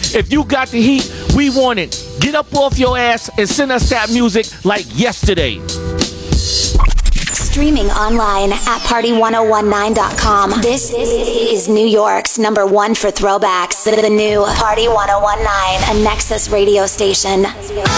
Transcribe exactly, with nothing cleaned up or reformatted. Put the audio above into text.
If you got the heat, we want it. Get up off your ass and send us that music like yesterday. Streaming online at party one oh one nine dot com. This is New York's number one for throwbacks. The new Party one oh one nine, a Nexus radio station.